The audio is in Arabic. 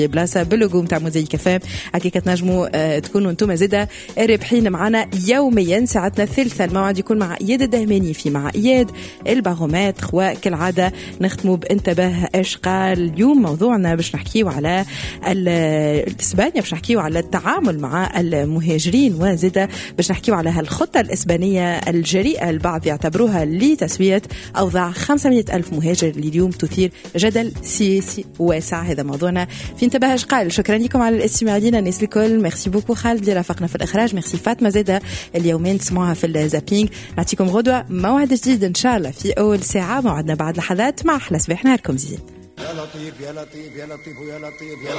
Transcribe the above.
بلاصه باللوجو نتاع موزايك فام. هكاك تنجموا تكونوا انتم زاده رابحين معنا يوميا. ساعتنا الثالثه الموعد يكون مع اياد الدهماني في مع اياد البارومتر، وكالعاده نختموا بانتباه ايش قال. اليوم موضوعنا باش نحكيو على اسبانيا، باش نحكيو على التعامل مع المهاجرين، وزاده باش نحكيو على هالخطه الاسبانيه الجريئه البعض يعتبروها لتسويه اوضاع 500 ألف مهاجر اللي اليوم تثير جدل سياسي واسع. هذا موضوعنا في انتباه ايش قال. شكرا لكم على الاستماع لنا الناس الكل. ميرسي بوكو خالد اللي رافقنا في الاخراج. ميرسي فاطمه زاده اليومين تسمعوها في الزابينج. نعطيكم غدوه موعد جديد ان شاء الله في اول ساعه. موعدنا بعد لحظات مع احلى صباح. نهاركم زين. يا لطيف يا لطيف يا لطيف يا لطيف.